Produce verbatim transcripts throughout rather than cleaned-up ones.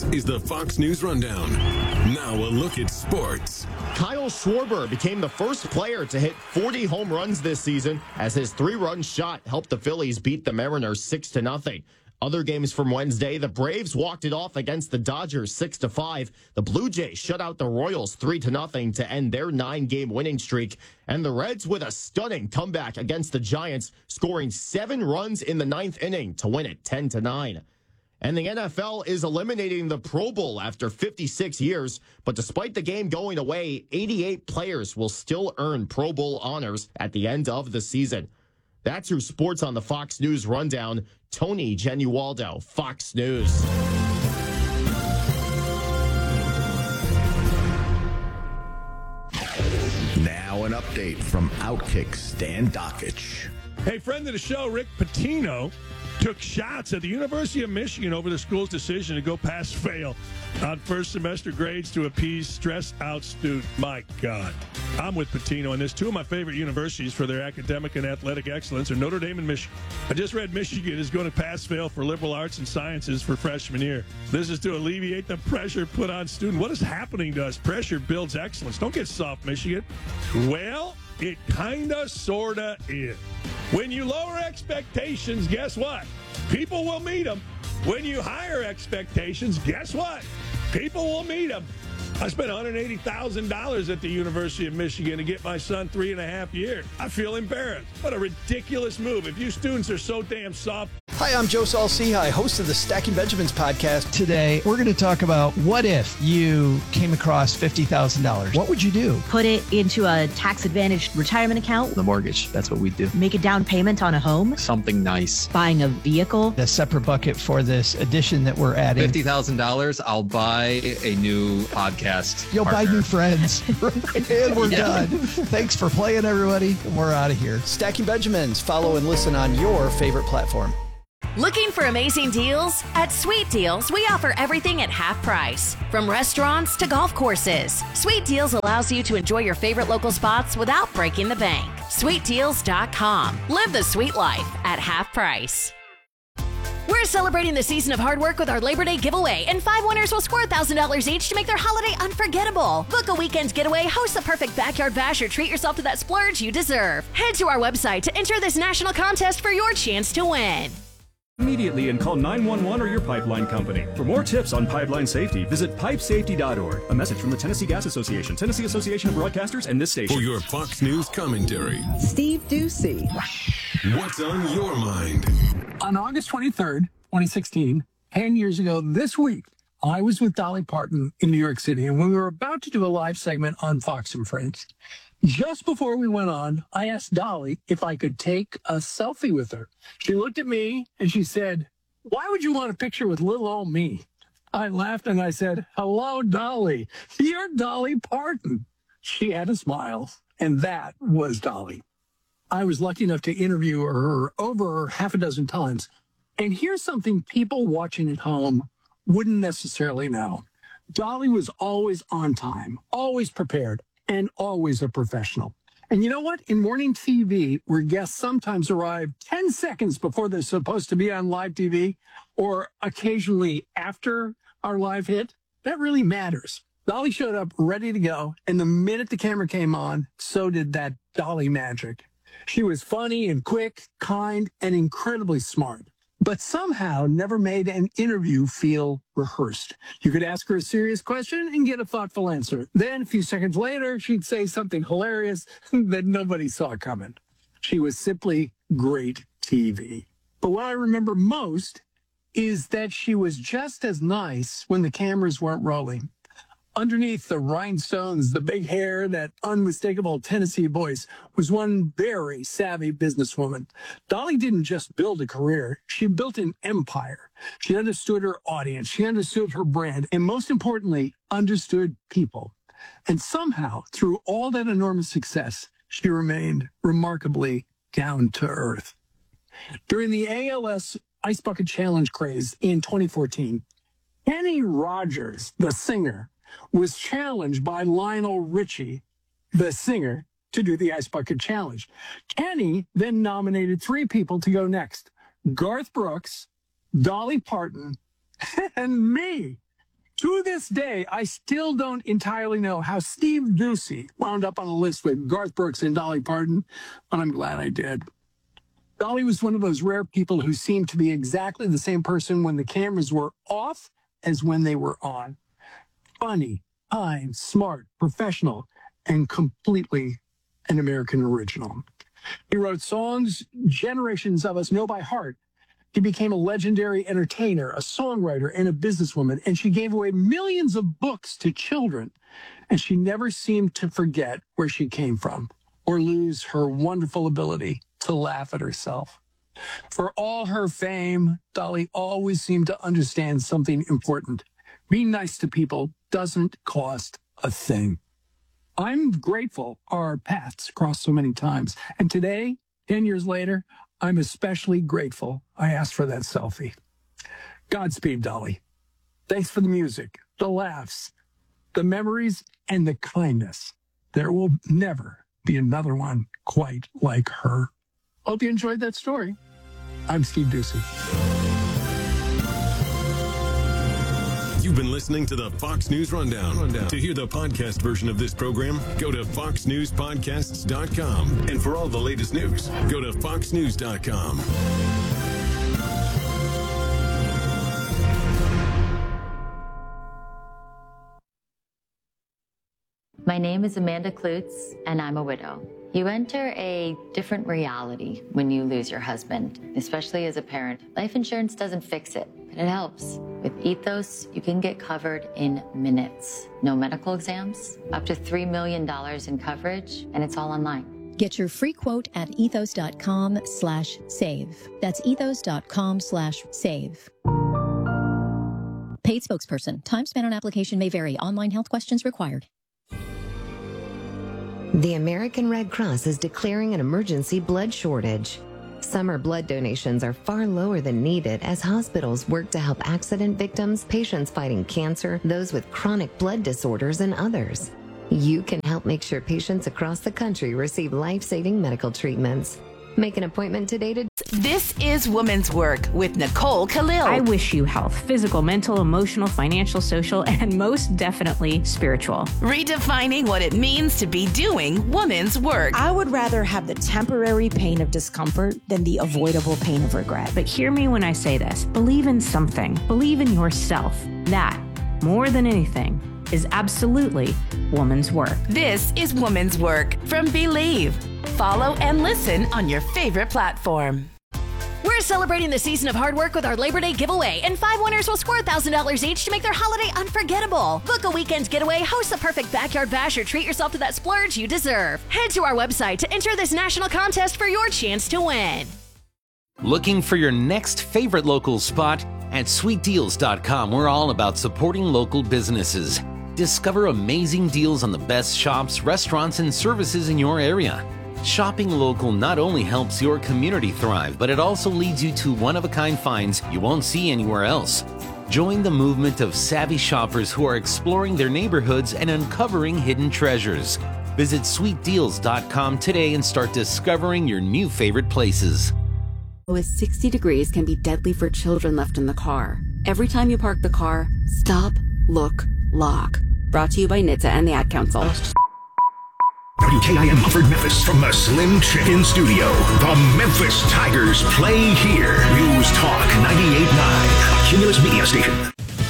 is the Fox News Rundown. Now a look at sports. Kyle Schwarber became the first player to hit forty home runs this season as his three-run shot helped the Phillies beat the Mariners six to nothing. Other games from Wednesday, the Braves walked it off against the Dodgers six to five. The Blue Jays shut out the Royals three to nothing to end their nine-game winning streak. And the Reds with a stunning comeback against the Giants, scoring seven runs in the ninth inning to win it ten to nine. And the N F L is eliminating the Pro Bowl after fifty-six years. But despite the game going away, eighty-eight players will still earn Pro Bowl honors at the end of the season. That's your sports on the Fox News Rundown. Tony Genualdo, Fox News. Now an update from Outkick Stan Dockich. Hey, friend of the show, Rick Pitino, took shots at the University of Michigan over the school's decision to go pass-fail on first semester grades to appease stressed-out students. My God. I'm with Pitino on this. Two of my favorite universities for their academic and athletic excellence are Notre Dame and Michigan. I just read Michigan is going to pass-fail for liberal arts and sciences for freshman year. This is to alleviate the pressure put on students. What is happening to us? Pressure builds excellence. Don't get soft, Michigan. Well, it kind of, sort of is. When you lower expectations, guess what? People will meet them. When you higher expectations, guess what? People will meet them. I spent one hundred eighty thousand dollars at the University of Michigan to get my son three and a half years. I feel embarrassed. What a ridiculous move. If you students are so damn soft. Hi, I'm Joe Saul-Sehy, host of the Stacking Benjamins podcast. Today, we're going to talk about what if you came across fifty thousand dollars. What would you do? Put it into a tax-advantaged retirement account. The mortgage, that's what we do. Make a down payment on a home. Something nice. Buying a vehicle. A separate bucket for this addition that we're adding. fifty thousand dollars, I'll buy a new podcast You'll partner. buy new friends. And we're yeah. done. Thanks for playing, everybody. We're out of here. Stacking Benjamins. Follow and listen on your favorite platform. Looking for amazing deals? At Sweet Deals, we offer everything at half price. From restaurants to golf courses, Sweet Deals allows you to enjoy your favorite local spots without breaking the bank. sweet deals dot com. Live the sweet life at half price. We're celebrating the season of hard work with our Labor Day giveaway, and five winners will score one thousand dollars each to make their holiday unforgettable. Book a weekend getaway, host the perfect backyard bash, or treat yourself to that splurge you deserve. Head to our website to enter this national contest for your chance to win. Immediately and call nine one one or your pipeline company. For more tips on pipeline safety, visit pipe safety dot org. A message from the Tennessee Gas Association, Tennessee Association of Broadcasters, and this station. For your Fox News commentary, Steve Ducey. What's on your mind? On August twenty-third, twenty sixteen, ten years ago this week, I was with Dolly Parton in New York City, and we were about to do a live segment on Fox and Friends. Just before we went on, I asked Dolly if I could take a selfie with her. She looked at me and she said, "Why would you want a picture with little old me?" I laughed and I said, "Hello, Dolly. You're Dolly Parton." She had a smile, and that was Dolly. I was lucky enough to interview her over half a dozen times. And here's something people watching at home wouldn't necessarily know. Dolly was always on time, always prepared, and always a professional. And you know what? In morning T V, where guests sometimes arrive ten seconds before they're supposed to be on live T V, or occasionally after our live hit, that really matters. Dolly showed up ready to go, and the minute the camera came on, so did that Dolly magic. She was funny and quick, kind, and incredibly smart, but somehow never made an interview feel rehearsed. You could ask her a serious question and get a thoughtful answer. Then a few seconds later, she'd say something hilarious that nobody saw coming. She was simply great T V. But what I remember most is that she was just as nice when the cameras weren't rolling. Underneath the rhinestones, the big hair, that unmistakable Tennessee voice, was one very savvy businesswoman. Dolly didn't just build a career, she built an empire. She understood her audience, she understood her brand, and most importantly, understood people. And somehow, through all that enormous success, she remained remarkably down to earth. During the A L S Ice Bucket Challenge craze in twenty fourteen, Kenny Rogers, the singer, was challenged by Lionel Richie, the singer, to do the Ice Bucket Challenge. Kenny then nominated three people to go next: Garth Brooks, Dolly Parton, and me. To this day, I still don't entirely know how Steve Ducey wound up on a list with Garth Brooks and Dolly Parton, but I'm glad I did. Dolly was one of those rare people who seemed to be exactly the same person when the cameras were off as when they were on. Funny, kind, smart, professional, and completely an American original. He wrote songs generations of us know by heart. She became a legendary entertainer, a songwriter, and a businesswoman, and she gave away millions of books to children. And she never seemed to forget where she came from or lose her wonderful ability to laugh at herself. For all her fame, Dolly always seemed to understand something important. Being nice to people doesn't cost a thing. I'm grateful our paths crossed so many times. And today, ten years later, I'm especially grateful I asked for that selfie. Godspeed, Dolly. Thanks for the music, the laughs, the memories, and the kindness. There will never be another one quite like her. Hope you enjoyed that story. I'm Steve Ducey. You've been listening to the Fox News Rundown. Rundown. To hear the podcast version of this program, go to fox news podcasts dot com. And for all the latest news, go to fox news dot com. My name is Amanda Klutz, and I'm a widow. You enter a different reality when you lose your husband, especially as a parent. Life insurance doesn't fix it, but it helps. With Ethos, you can get covered in minutes. No medical exams, up to three million dollars in coverage, and it's all online. Get your free quote at ethos.com slash save. That's ethos.com slash save. Paid spokesperson. Time spent on application may vary. Online health questions required. The American Red Cross is declaring an emergency blood shortage. Summer blood donations are far lower than needed as hospitals work to help accident victims, patients fighting cancer, those with chronic blood disorders, and others. You can help make sure patients across the country receive life-saving medical treatments. Make an appointment today to... This is Women's Work with Nicole Khalil. I wish you health, physical, mental, emotional, financial, social, and most definitely spiritual. Redefining what it means to be doing women's work. I would rather have the temporary pain of discomfort than the avoidable pain of regret. But hear me when I say this. Believe in something. Believe in yourself. That, more than anything, is absolutely woman's work. This is Woman's Work from Believe. Follow and listen on your favorite platform. We're celebrating the season of hard work with our Labor Day giveaway, and five winners will score one thousand dollars each to make their holiday unforgettable. Book a weekend getaway, host the perfect backyard bash, or treat yourself to that splurge you deserve. Head to our website to enter this national contest for your chance to win. Looking for your next favorite local spot? At sweet deals dot com, we're all about supporting local businesses. Discover amazing deals on the best shops, restaurants, and services in your area. Shopping local not only helps your community thrive, but it also leads you to one-of-a-kind finds you won't see anywhere else. Join the movement of savvy shoppers who are exploring their neighborhoods and uncovering hidden treasures. Visit sweet deals dot com today and start discovering your new favorite places. With sixty degrees can be deadly for children left in the car. Every time you park the car, stop, look, lock. Brought to you by N H T S A and the Ad Council. W K I M Mumford, Memphis, from the Slim Chicken Studio. The Memphis Tigers play here. News Talk ninety-eight point nine, a Cumulus media station.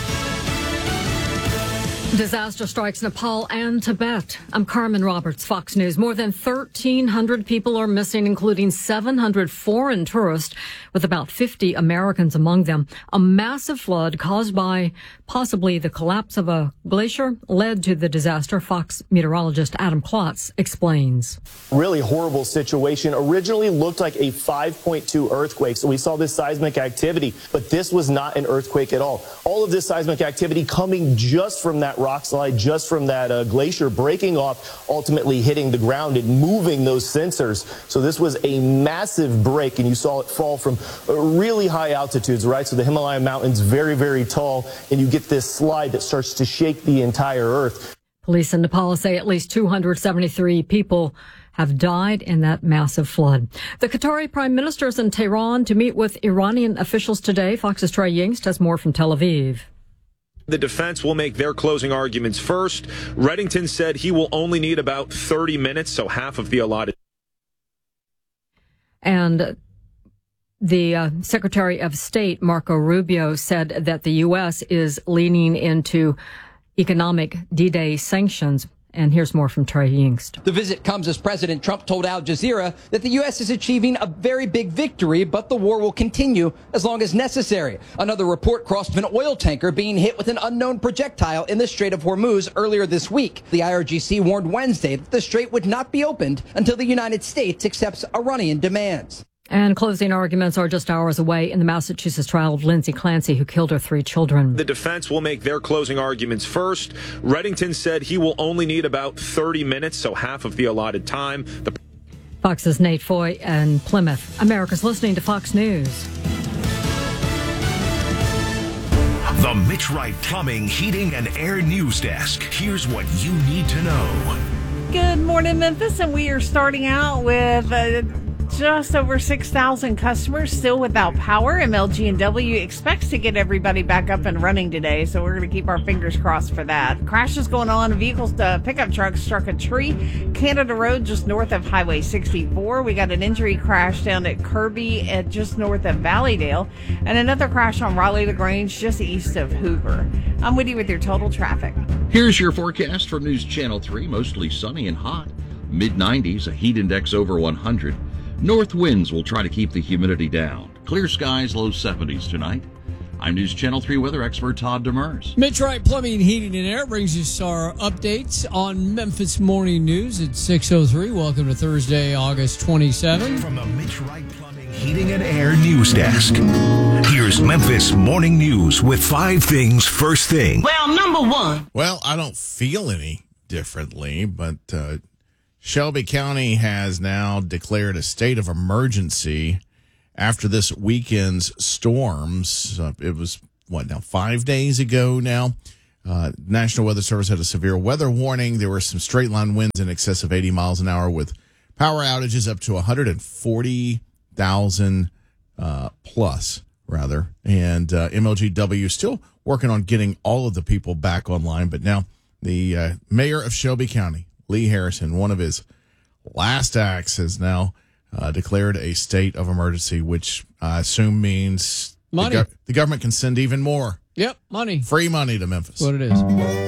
Disaster strikes Nepal and Tibet. I'm Carmen Roberts, Fox News. More than thirteen hundred people are missing, including seven hundred foreign tourists, with about fifty Americans among them. A massive flood caused by possibly the collapse of a glacier led to the disaster. Fox meteorologist Adam Klotz explains. Really horrible situation. Originally looked like a five point two earthquake. So we saw this seismic activity, but this was not an earthquake at all. All of this seismic activity coming just from that rock slide, just from that uh, glacier breaking off, ultimately hitting the ground and moving those sensors. So this was a massive break, and you saw it fall from uh, really high altitudes, right? So the Himalaya mountains, very, very tall, and you get this slide that starts to shake the entire earth. Police in Nepal say at least two hundred seventy-three people have died in that massive flood. The Qatari Prime Minister is in Tehran to meet with Iranian officials today. Fox's Trey Yingst has more from Tel Aviv. The defense will make their closing arguments first. Reddington said he will only need about thirty minutes, so half of the allotted. And the uh, Secretary of State, Marco Rubio, said that the U S is leaning into economic D-Day sanctions. And here's more from Trey Yingst. The visit comes as President Trump told Al Jazeera that the U S is achieving a very big victory, but the war will continue as long as necessary. Another report crossed of an oil tanker being hit with an unknown projectile in the Strait of Hormuz earlier this week. The I R G C warned Wednesday that the strait would not be opened until the United States accepts Iranian demands. And closing arguments are just hours away in the Massachusetts trial of Lindsay Clancy, who killed her three children. The defense will make their closing arguments first. Reddington said he will only need about thirty minutes, so half of the allotted time. The- Fox's Nate Foy and Plymouth. America's listening to Fox News. The Mitch Wright Plumbing, Heating, and Air News Desk. Here's what you need to know. Good morning, Memphis, and we are starting out with uh, just over six thousand customers still without power. M L G and W expects to get everybody back up and running today, so we're going to keep our fingers crossed for that. Crashes going on. Vehicles, uh, pickup trucks struck a tree. Canada Road just north of Highway sixty-four. We got an injury crash down at Kirby at just north of Valleydale, and another crash on Raleigh-LaGrange just east of Hoover. I'm Woody with your total traffic. Here's your forecast for News Channel three. Mostly sunny and hot. mid nineties, a heat index over one hundred. North winds will try to keep the humidity down. Clear skies, low seventies tonight. I'm News Channel three weather expert Todd Demers. Mitch Wright Plumbing, Heating, and Air brings us our updates on Memphis Morning News at six oh three. Welcome to Thursday, August twenty-seventh. From the Mitch Wright Plumbing, Heating, and Air News Desk, here's Memphis Morning News with five things first thing. Well, number one. Well, I don't feel any differently, but uh, Shelby County has now declared a state of emergency after this weekend's storms. Uh, it was, what, now five days ago now? Uh, National Weather Service had a severe weather warning. There were some straight line winds in excess of eighty miles an hour with power outages up to one hundred forty thousand uh, plus, rather. And uh, M L G W still working on getting all of the people back online. But now the uh, mayor of Shelby County, Lee Harrison, one of his last acts, has now uh, declared a state of emergency, which I assume means money. The, go- the government can send even more. Yep, money. Free money to Memphis. That's what it is.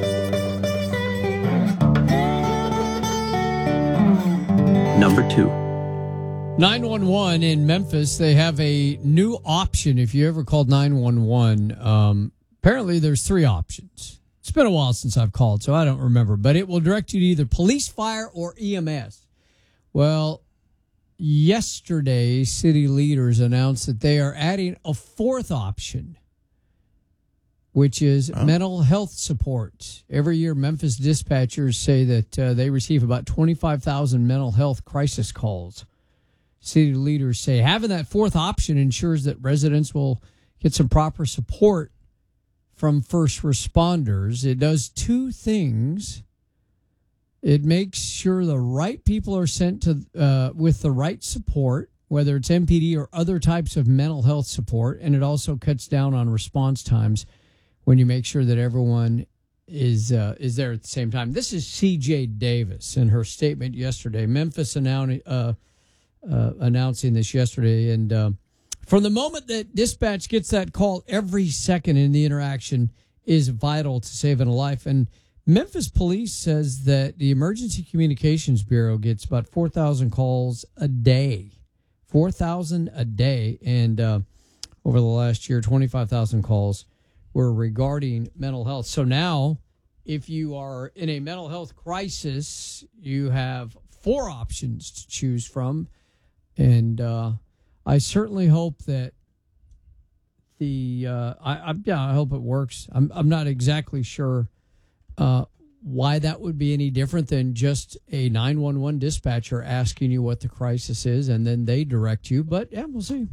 Number two. nine one one in Memphis, they have a new option. If you ever called nine one one, um, apparently there's three options. It's been a while since I've called, so I don't remember. But it will direct you to either police, fire, or E M S. Well, yesterday, city leaders announced that they are adding a fourth option, which is oh. mental health support. Every year, Memphis dispatchers say that uh, they receive about twenty-five thousand mental health crisis calls. City leaders say having that fourth option ensures that residents will get some proper support from first responders. It does two things. It makes sure the right people are sent to uh, with the right support, whether it's M P D or other types of mental health support, and it also cuts down on response times when you make sure that everyone is uh, is there at the same time. This is C J Davis in her statement yesterday. Memphis annou- uh, uh, announcing this yesterday, and uh, from the moment that dispatch gets that call, every second in the interaction is vital to saving a life. And Memphis Police says that the Emergency Communications Bureau gets about four thousand calls a day. four thousand a day. And uh, over the last year, twenty-five thousand calls were regarding mental health. So now, if you are in a mental health crisis, you have four options to choose from. And uh, I certainly hope that the uh, I, I yeah I hope it works. I'm I'm not exactly sure uh, why that would be any different than just a nine one one dispatcher asking you what the crisis is and then they direct you. But yeah, we'll see.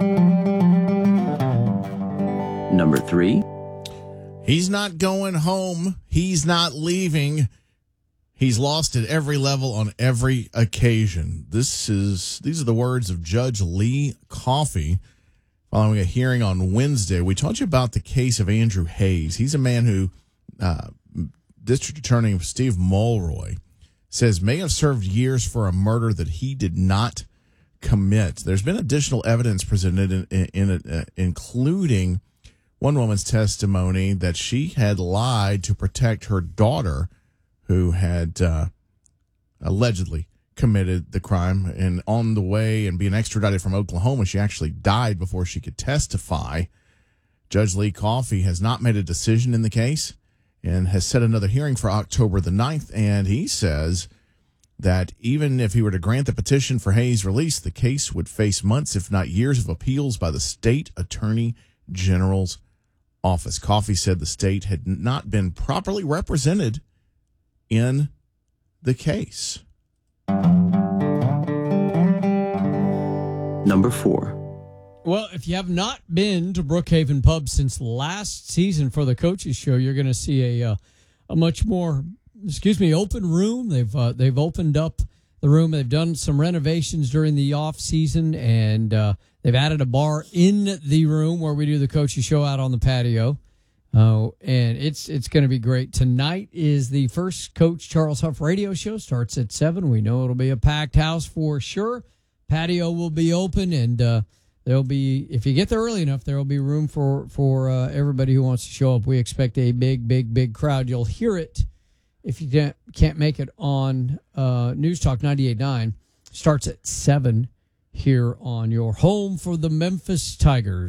Number three. He's not going home. He's not leaving. He's lost at every level on every occasion. This is these are the words of Judge Lee Coffey following a hearing on Wednesday. We told you about the case of Andrew Hayes. He's a man who uh, District Attorney Steve Mulroy says may have served years for a murder that he did not commit. There's been additional evidence presented, in, in, in uh, including one woman's testimony that she had lied to protect her daughter, who had uh, allegedly committed the crime. And on the way and being extradited from Oklahoma, she actually died before she could testify. Judge Lee Coffey has not made a decision in the case and has set another hearing for October the ninth. And he says that even if he were to grant the petition for Hayes' release, the case would face months, if not years, of appeals by the state attorney general's office. Coffey said the state had not been properly represented in the case. Number four. Well, if you have not been to Brookhaven Pub since last season for the Coaches Show, you're going to see a uh, a much more, excuse me, open room. They've uh, they've opened up the room. They've done some renovations during the off season, and uh, they've added a bar in the room where we do the Coaches Show out on the patio. Uh, and it's it's going to be great. Tonight is the first Coach Charles Huff radio show. Starts at seven. We know it'll be a packed house for sure. Patio will be open, and uh, there'll be, if you get there early enough, there will be room for, for uh, everybody who wants to show up. We expect a big, big, big crowd. You'll hear it if you can't, can't make it on uh, News Talk ninety-eight point nine. Starts at seven here on your home for the Memphis Tigers.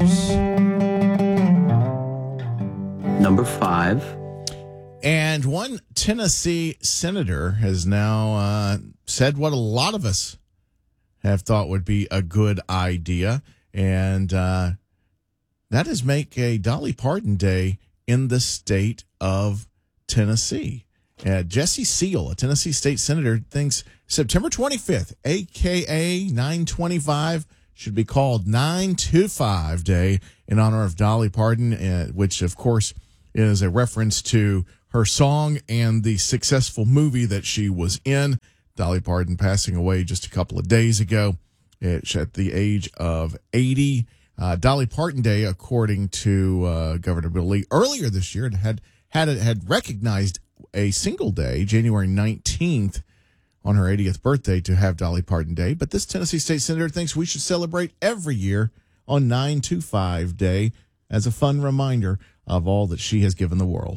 Number five. And one Tennessee senator has now uh, said what a lot of us have thought would be a good idea, and uh, that is make a Dolly Parton Day in the state of Tennessee. Uh, Jesse Seal, a Tennessee state senator, thinks September twenty-fifth, a k a nine twenty-five, should be called nine twenty-five Day in honor of Dolly Parton, uh, which, of course, is a reference to her song and the successful movie that she was in. Dolly Parton passing away just a couple of days ago at the age of eighty. Uh, Dolly Parton Day, according to uh, Governor Bill Lee, earlier this year had had had recognized a single day, January nineteenth, on her eightieth birthday, to have Dolly Parton Day. But this Tennessee state senator thinks we should celebrate every year on nine twenty-five Day as a fun reminder of all that she has given the world.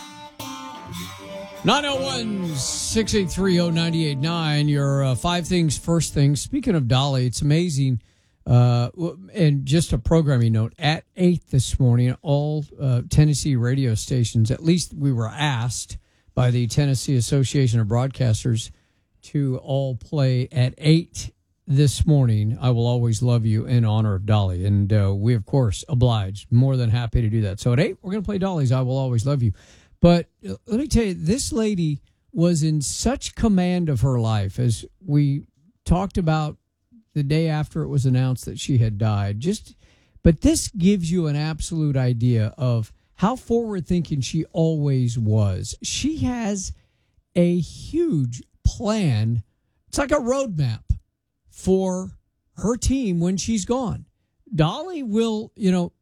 nine oh one, six eight three, oh nine eight nine, your uh, five things, first things. Speaking of Dolly, it's amazing. Uh, and just a programming note, at eight this morning, all uh, Tennessee radio stations, at least we were asked by the Tennessee Association of Broadcasters to all play at eight this morning, I Will Always Love You, in honor of Dolly. And uh, we, of course, obliged. More than happy to do that. So at eight, we're going to play Dolly's I Will Always Love You. But uh, let me tell you, this lady was in such command of her life, as we talked about the day after it was announced that she had died. Just, but this gives you an absolute idea of how forward-thinking she always was. She has a huge plan. It's like a roadmap for her team when she's gone. Dolly will, you know,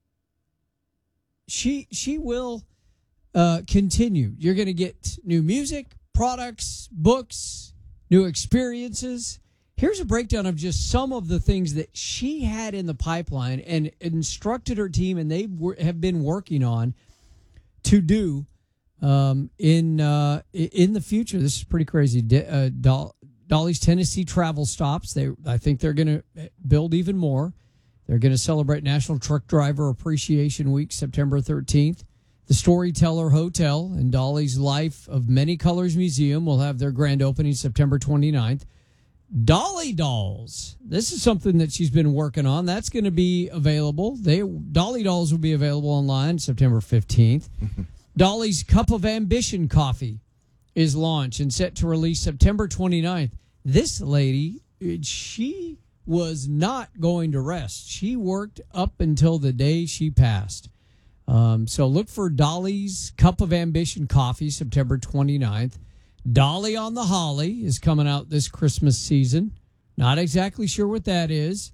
she she will uh, continue. You're going to get new music, products, books, new experiences. Here's a breakdown of just some of the things that she had in the pipeline and instructed her team, and they were, have been working on to do um, in uh, in the future. This is pretty crazy. De- uh, Doll- Dolly's Tennessee travel stops. They, I think they're going to build even more. They're going to celebrate National Truck Driver Appreciation Week, September thirteenth. The Storyteller Hotel and Dolly's Life of Many Colors Museum will have their grand opening September twenty-ninth. Dolly Dolls. This is something that she's been working on. That's going to be available. They Dolly Dolls will be available online September fifteenth. Dolly's Cup of Ambition coffee is launched and set to release September twenty-ninth. This lady, she was not going to rest. She worked up until the day she passed. Um, so look for Dolly's Cup of Ambition coffee September twenty-ninth. Dolly on the Holly is coming out this Christmas season. Not exactly sure what that is.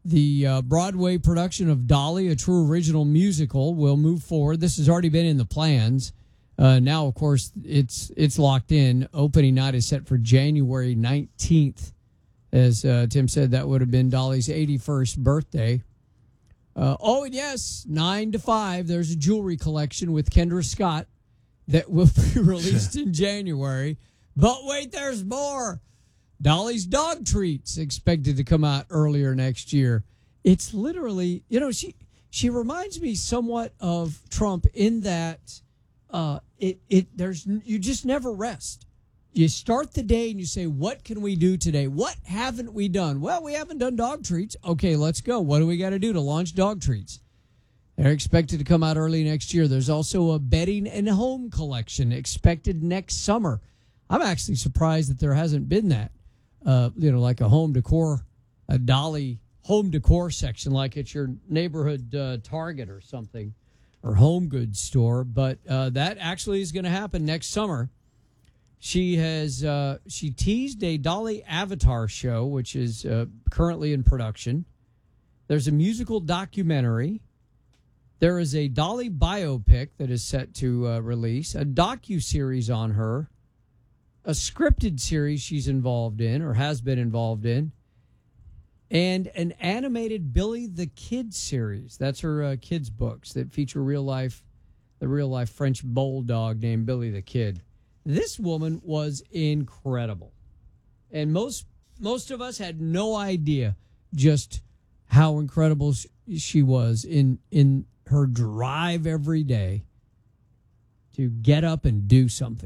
The uh, Broadway production of Dolly, a true original musical, will move forward. This has already been in the plans. Uh, now, of course, it's it's locked in. Opening night is set for January nineteenth. As uh, Tim said, that would have been Dolly's eighty-first birthday. Uh, oh, and yes, nine to five, there's a jewelry collection with Kendra Scott that will be released in January. But wait, there's more. Dolly's dog treats expected to come out earlier next year. It's literally, you know, she she reminds me somewhat of Trump in that uh, it it there's you just never rest. You start the day and you say, what can we do today? What haven't we done? Well, we haven't done dog treats. Okay, let's go. What do we got to do to launch dog treats? They're expected to come out early next year. There's also a bedding and home collection expected next summer. I'm actually surprised that there hasn't been that. Uh, you know, like a home decor, a Dolly home decor section, like at your neighborhood uh, Target or something, or home goods store. But uh, that actually is going to happen next summer. She has uh, she teased a Dolly Avatar show, which is uh, currently in production. There's a musical documentary. There is a Dolly biopic that is set to uh, release, a docuseries on her, a scripted series she's involved in or has been involved in, and an animated Billy the Kid series. That's her uh, kids' books that feature real life, the real life French bulldog named Billy the Kid. This woman was incredible, and most most of us had no idea just how incredible she was in in her drive every day to get up and do something.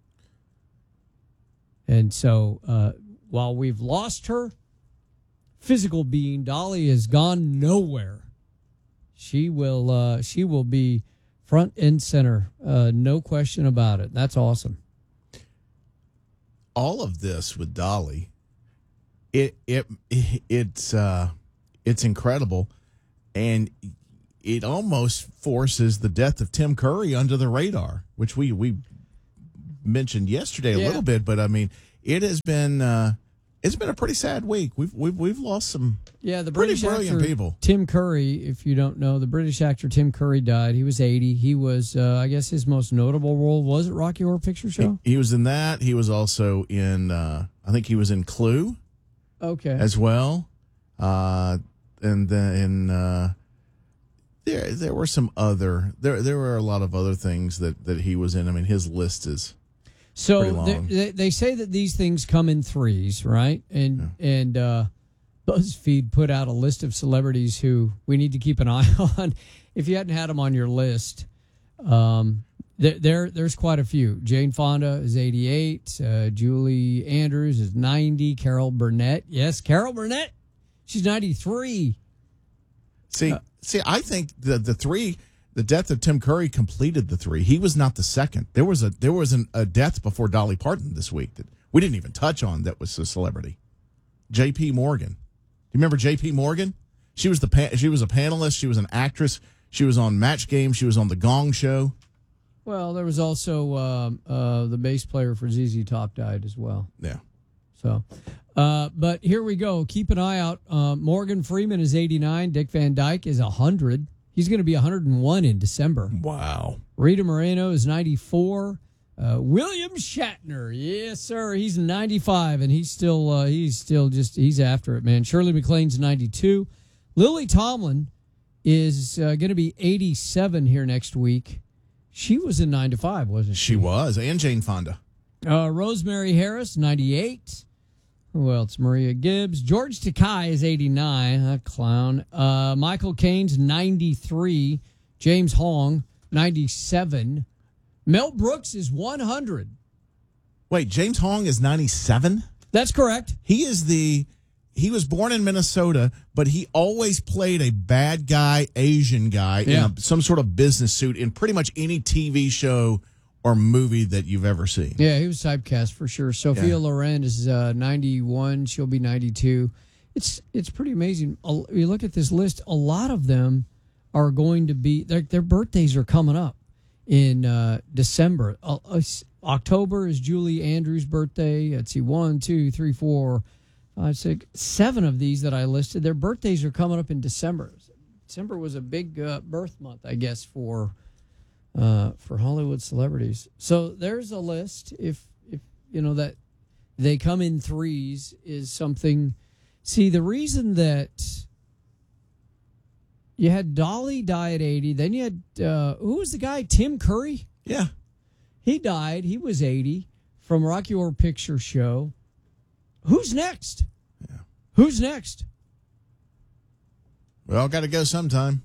And so uh, while we've lost her physical being, Dolly has gone nowhere. She will uh, she will be front and center, uh, no question about it. That's awesome. All of this with Dolly, it it, it it's uh, it's incredible, and it almost forces the death of Tim Curry under the radar, which we we. mentioned yesterday a yeah. little bit, but I mean, it has been uh, it's been a pretty sad week. We've we've we've lost some yeah the pretty British brilliant actor, people. Tim Curry, if you don't know, the British actor Tim Curry died. He was eighty. He was, uh, I guess, his most notable role was it Rocky Horror Picture Show. He, he was in that. He was also in. Uh, I think he was in Clue. Okay. As well, uh, and then uh, there there were some other there there were a lot of other things that that he was in. I mean, his list is. So they, they say that these things come in threes, right? And yeah. and uh, BuzzFeed put out a list of celebrities who we need to keep an eye on. If you hadn't had them on your list, um, there, there there's quite a few. Jane Fonda is eighty-eight. Uh, Julie Andrews is ninety. Carol Burnett, yes, Carol Burnett, she's ninety-three. See, uh, see, I think the the three. The death of Tim Curry completed the three. He was not the second. There was a there was an, a death before Dolly Parton this week that we didn't even touch on. That was a celebrity, J P. Morgan. Do you remember J P. Morgan? She was the pa- she was a panelist. She was an actress. She was on Match Game. She was on the Gong Show. Well, there was also um, uh, the bass player for Z Z Top died as well. Yeah. So, uh, but here we go. Keep an eye out. Uh, Morgan Freeman is eighty-nine. Dick Van Dyke is one hundred. He's going to be one hundred one in December. Wow. Rita Moreno is ninety-four. Uh, William Shatner, yes, sir. He's ninety-five, and he's still uh, he's still just he's after it, man. Shirley MacLaine's ninety-two. Lily Tomlin is uh, going to be eighty-seven here next week. She was in nine to five, wasn't she? She was, and Jane Fonda. Uh, Rosemary Harris, ninety-eight. Who else? Maria Gibbs. George Takei is eighty-nine. A clown. Uh, Michael Caine's ninety-three. James Hong, ninety-seven. Mel Brooks is one hundred. Wait, James Hong is ninety-seven? That's correct. He is the... He was born in Minnesota, but he always played a bad guy, Asian guy, Yeah. in a, some sort of business suit in pretty much any T V show or movie that you've ever seen. Yeah, he was typecast for sure. Sophia Yeah. Loren is uh, ninety-one. She'll be ninety-two. It's it's pretty amazing. A- You look at this list, a lot of them are going to be, their, their birthdays are coming up in uh, December. Uh, uh, October is Julie Andrews' birthday. Let's see, one, two, three, four, five, six, seven of these that I listed, their birthdays are coming up in December. December was a big uh, birth month, I guess, for uh, for Hollywood celebrities. So there's a list. If if you know that they come in threes is something. See, the reason that you had Dolly die at eighty, then you had uh, who was the guy? Tim Curry. Yeah, he died. He was eighty from Rocky Horror Picture Show. Who's next? Yeah. Who's next? We all got to go sometime.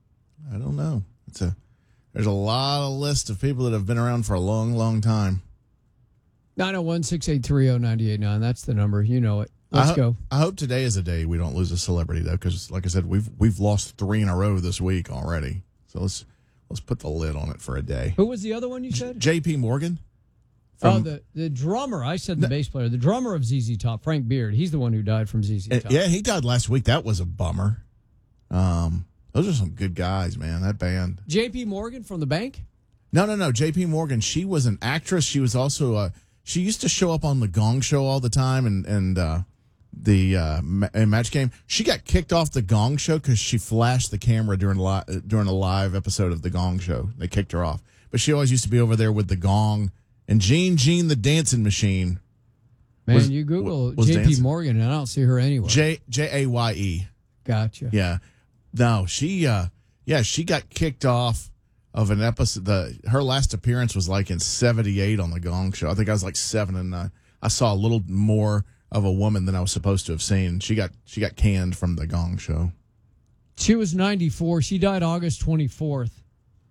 I don't know. It's a there's a lot of list of people that have been around for a long, long time. nine oh one, six eight three, oh nine eight nine. That's the number. You know it. Let's I ho- go. I hope today is a day we don't lose a celebrity, though, because, like I said, we've we've lost three in a row this week already. So let's let's put the lid on it for a day. Who was the other one you said? J P. Morgan. oh, From, the, the drummer. I said the no, bass player. The drummer of Z Z Top, Frank Beard. He's the one who died from Z Z Top. Yeah, he died last week. That was a bummer. Um, those are some good guys, man. That band. J P. Morgan from the bank? No, no, no. J P. Morgan. She was an actress. She was also a. She used to show up on the Gong Show all the time, and and uh, the uh, ma- match game. She got kicked off the Gong Show because she flashed the camera during li- during a live episode of the Gong Show. They kicked her off, but she always used to be over there with the gong and Jean Jean the dancing machine. Man, was, you Google was J P. dancing. Morgan, and I don't see her anywhere. J J A Y E. Gotcha. Yeah. No, she. Uh, yeah, she got kicked off of an episode. The her last appearance was like in seventy-eight on the Gong Show. I think I was like seven and nine. I saw a little more of a woman than I was supposed to have seen. She got she got canned from the Gong Show. She was ninety-four. She died August twenty-fourth.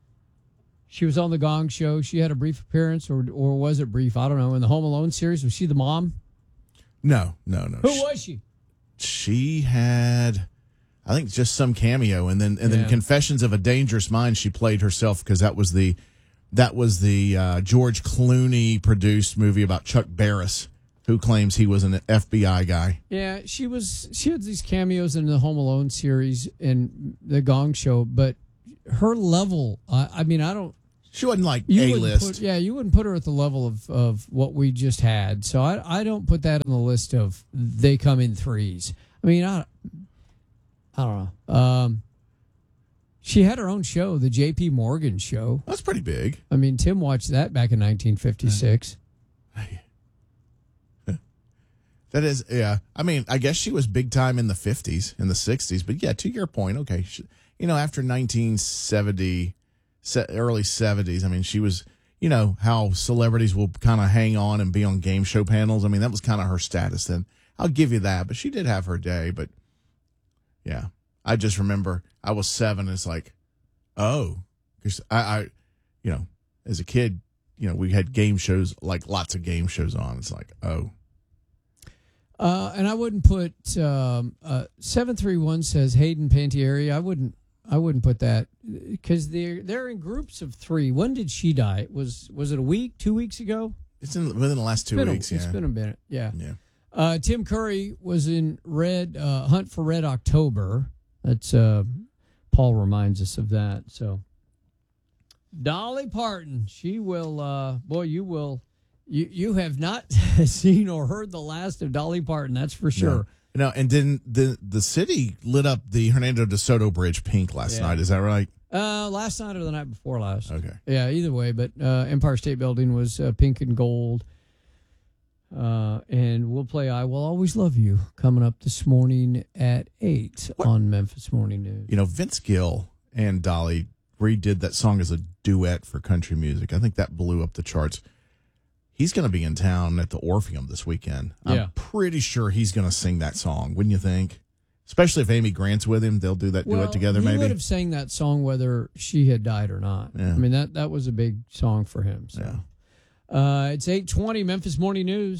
She was on the Gong Show. She had a brief appearance, or or was it brief? I don't know. In the Home Alone series, was she the mom? No, no, no. Who she, was she? She had, I think, just some cameo, and then and Yeah. then Confessions of a Dangerous Mind. She played herself because that was the that was the uh, George Clooney produced movie about Chuck Barris, who claims he was an F B I guy. Yeah, she was. She had these cameos in the Home Alone series and the Gong Show, but her level. I, I mean, I don't. She wasn't like you A wouldn't list. put- Yeah, you wouldn't put her at the level of, of what we just had. So I I don't put that on the list of they come in threes. I mean, I I don't know. Um, she had her own show, the J P. Morgan Show. That's pretty big. I mean, Tim watched that back in nineteen fifty-six. That is, yeah. I mean, I guess she was big time in the fifties, in the sixties. But yeah, to your point, okay. She, you know, after nineteen seventy, se- early seventies, I mean, she was, you know, how celebrities will kind of hang on and be on game show panels. I mean, that was kind of her status then. I'll give you that. But she did have her day. But yeah, I just remember I was seven. It's like, oh, because I, I, you know, as a kid, you know, we had game shows, like lots of game shows on. It's like, oh. Uh, and I wouldn't put um, uh, seven three one says Hayden Panettiere. I wouldn't. I wouldn't put that because they're they're in groups of three. When did she die? Was was it a week? Two weeks ago? It's in within the last two It's been weeks. A, yeah, It's been a minute. Yeah. Yeah. Uh, Tim Curry was in Red uh, Hunt for Red October. That's uh, Paul reminds us of that. So Dolly Parton, she will. Uh, boy, you will. You you have not seen or heard the last of Dolly Parton. That's for sure. No, no and then the the city lit up the Hernando de Soto Bridge pink last Yeah. night. Is that right? Uh, last night or the night before last. Okay. Yeah, either way. But uh, Empire State Building was uh, pink and gold. Uh, and we'll play I Will Always Love You coming up this morning at eight on Memphis Morning News. You know, Vince Gill and Dolly redid that song as a duet for country music. I think that blew up the charts. He's going to be in town at the Orpheum this weekend. Yeah. I'm pretty sure he's going to sing that song, wouldn't you think? Especially if Amy Grant's with him, they'll do that Well, duet together. he Maybe would have sang that song whether she had died or not. Yeah. I mean, that, that was a big song for him. So. Yeah. Uh, it's eight twenty, Memphis Morning News.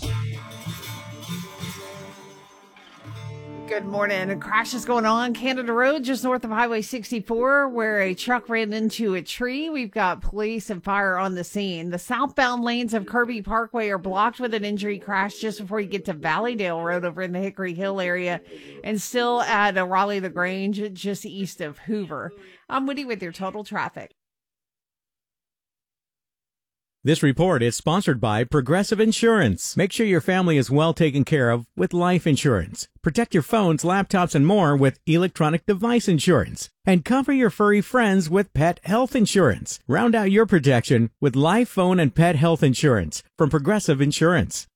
Good morning. A crash is going on Canada Road, just north of Highway sixty-four, where a truck ran into a tree. We've got police and fire on the scene. The southbound lanes of Kirby Parkway are blocked with an injury crash just before you get to Valleydale Road over in the Hickory Hill area, and still at uh, Raleigh LaGrange, just east of Hoover. I'm Woody with your total traffic. This report is sponsored by Progressive Insurance. Make sure your family is well taken care of with life insurance. Protect your phones, laptops, and more with electronic device insurance. And cover your furry friends with pet health insurance. Round out your protection with life, phone, and pet health insurance from Progressive Insurance.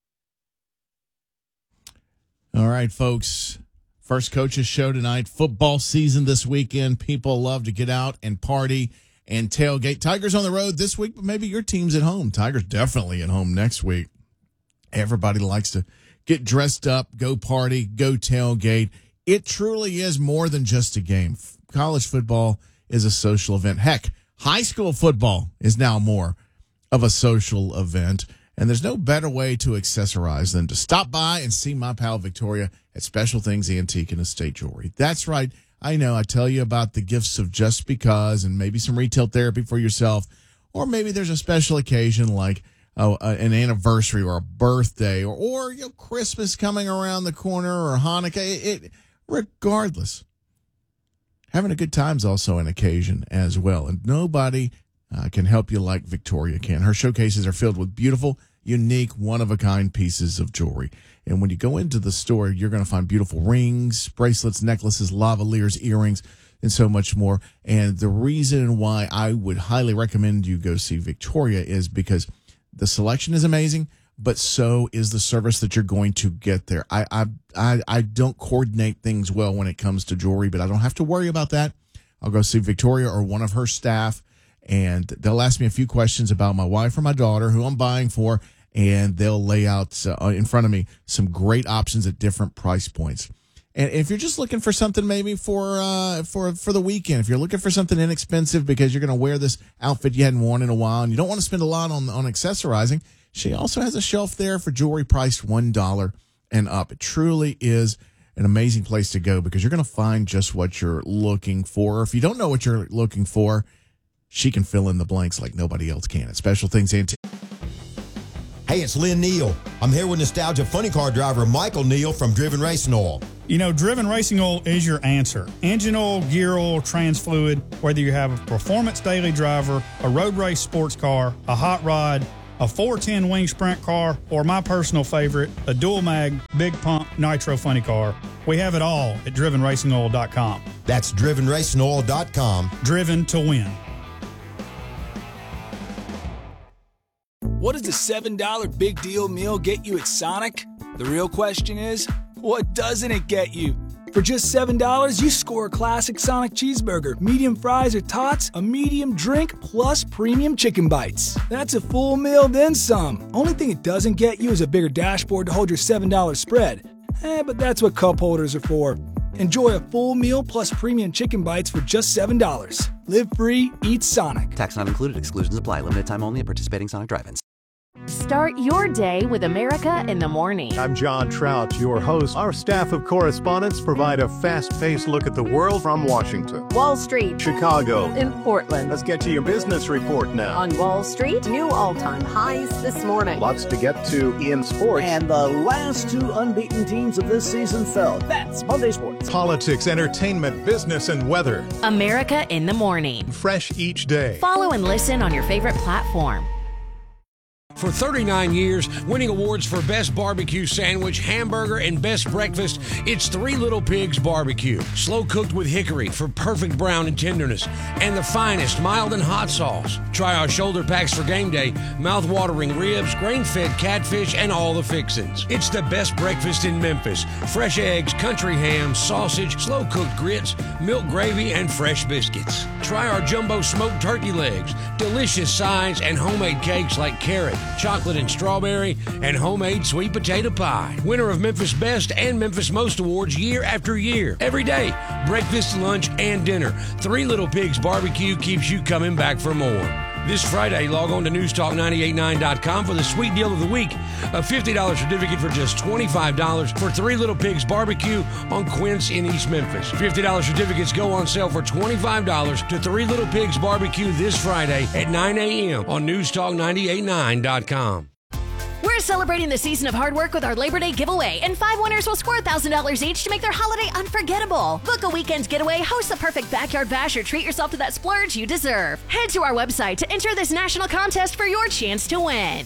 All right, folks. First coaches show tonight. Football season this weekend. People love to get out and party and tailgate. Tigers on the road this week, but maybe your team's at home. Tigers definitely at home next week. Everybody likes to get dressed up, go party, go tailgate. It truly is more than just a game. College football is a social event. Heck, high school football is now more of a social event. And there's no better way to accessorize than to stop by and see my pal Victoria at Special Things Antique and Estate Jewelry. That's right. I know I tell you about the gifts of just because and maybe some retail therapy for yourself, or maybe there's a special occasion like oh, uh, an anniversary or a birthday or, or you know, Christmas coming around the corner or Hanukkah. It, it, regardless, having a good time is also an occasion as well. And nobody uh, can help you like Victoria can. Her showcases are filled with beautiful, unique, one-of-a-kind pieces of jewelry. And when you go into the store, you're going to find beautiful rings, bracelets, necklaces, lavaliers, earrings, and so much more. And the reason why I would highly recommend you go see Victoria is because the selection is amazing, but so is the service that you're going to get there. I I I, I don't coordinate things well when it comes to jewelry, but I don't have to worry about that. I'll go see Victoria or one of her staff, and they'll ask me a few questions about my wife or my daughter, who I'm buying for, and they'll lay out uh, in front of me some great options at different price points. And if you're just looking for something maybe for uh, for for the weekend, if you're looking for something inexpensive because you're going to wear this outfit you hadn't worn in a while and you don't want to spend a lot on, on accessorizing, she also has a shelf there for jewelry priced one dollar and up. It truly is an amazing place to go because you're going to find just what you're looking for. Or if you don't know what you're looking for, she can fill in the blanks like nobody else can. At Special Things Antique. Hey, it's Lynn Neal. I'm here with Nostalgia Funny Car driver Michael Neal from Driven Racing Oil. You know, Driven Racing Oil is your answer. Engine oil, gear oil, trans fluid, whether you have a performance daily driver, a road race sports car, a hot rod, a four ten wing sprint car, or my personal favorite, a dual mag, big pump, nitro funny car. We have it all at driven racing oil dot com. That's driven racing oil dot com. Driven to win. What does the seven dollar big deal meal get you at Sonic? The real question is, what doesn't it get you? For just seven dollars, you score a classic Sonic cheeseburger, medium fries or tots, a medium drink, plus premium chicken bites. That's a full meal, then some. Only thing it doesn't get you is a bigger dashboard to hold your seven dollar spread. Eh, but that's what cup holders are for. Enjoy a full meal plus premium chicken bites for just seven dollars. Live free, eat Sonic. Tax not included. Exclusions apply. Limited time only at participating Sonic drive-ins. Start your day with America in the Morning. I'm John Trout, your host. Our staff of correspondents provide a fast-paced look at the world from Washington, Wall Street, Chicago, in Portland. Let's get to your business report now. On Wall Street, new all-time highs this morning. Lots to get to in sports. And the last two unbeaten teams of this season fell. That's Monday Sports. Politics, entertainment, business, and weather. America in the Morning. Fresh each day. Follow and listen on your favorite platform. For thirty-nine years, winning awards for Best Barbecue Sandwich, Hamburger, and Best Breakfast, it's Three Little Pigs Barbecue. Slow cooked with hickory for perfect brown and tenderness, and the finest mild and hot sauce. Try our shoulder packs for game day, mouth-watering ribs, grain-fed catfish, and all the fixins'. It's the best breakfast in Memphis. Fresh eggs, country ham, sausage, slow-cooked grits, milk gravy, and fresh biscuits. Try our jumbo smoked turkey legs, delicious sides, and homemade cakes like carrot, chocolate and strawberry, and homemade sweet potato pie. Winner of Memphis Best and Memphis Most Awards year after year. Every day, breakfast, lunch, and dinner. Three Little Pigs Barbecue keeps you coming back for more. This Friday, log on to news talk nine eight nine dot com for the sweet deal of the week. A fifty dollars certificate for just twenty-five dollars for Three Little Pigs Barbecue on Quince in East Memphis. fifty dollars certificates go on sale for twenty-five dollars to Three Little Pigs Barbecue this Friday at nine a.m. on news talk nine eight nine dot com. We're celebrating the season of hard work with our Labor Day giveaway, and five winners will score one thousand dollars each to make their holiday unforgettable. Book a weekend getaway, host the perfect backyard bash, or treat yourself to that splurge you deserve. Head to our website to enter this national contest for your chance to win.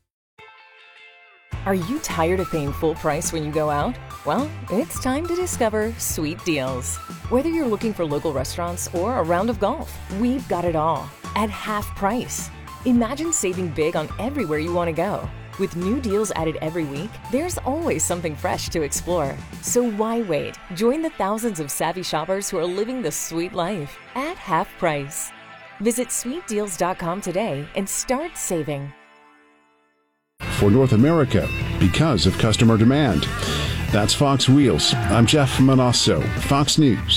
Are you tired of paying full price when you go out? Well, it's time to discover Sweet Deals. Whether you're looking for local restaurants or a round of golf, we've got it all at half price. Imagine saving big on everywhere you want to go. With new deals added every week, there's always something fresh to explore. So why wait? Join the thousands of savvy shoppers who are living the sweet life at half price. Visit sweet deals dot com today and start saving. For North America, because of customer demand. That's Fox Wheels. I'm Jeff Manasso, Fox News.